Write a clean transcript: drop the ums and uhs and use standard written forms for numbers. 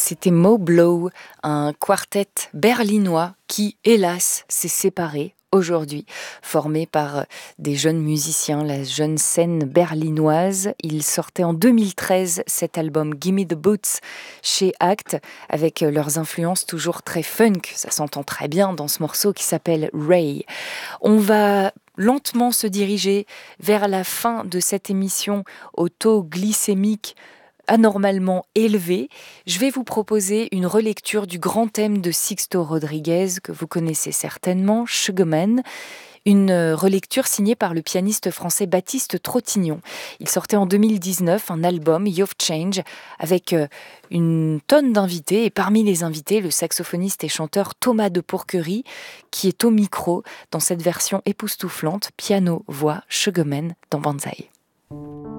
C'était Mo Blow, un quartet berlinois qui, hélas, s'est séparé aujourd'hui, formé par des jeunes musiciens, la jeune scène berlinoise. Ils sortaient en 2013 cet album Gimme the Boots chez Act, avec leurs influences toujours très funk. Ça s'entend très bien dans ce morceau qui s'appelle Ray. On va lentement se diriger vers la fin de cette émission au taux glycémique anormalement élevé. Je vais vous proposer une relecture du grand thème de Sixto Rodriguez que vous connaissez certainement, Sugar Man. Une relecture signée par le pianiste français Baptiste Trottignon. Il sortait en 2019 un album, You've Changed, avec une tonne d'invités. Et parmi les invités, le saxophoniste et chanteur Thomas de Pourquerie, qui est au micro dans cette version époustouflante, piano-voix, Sugar Man dans Banzai.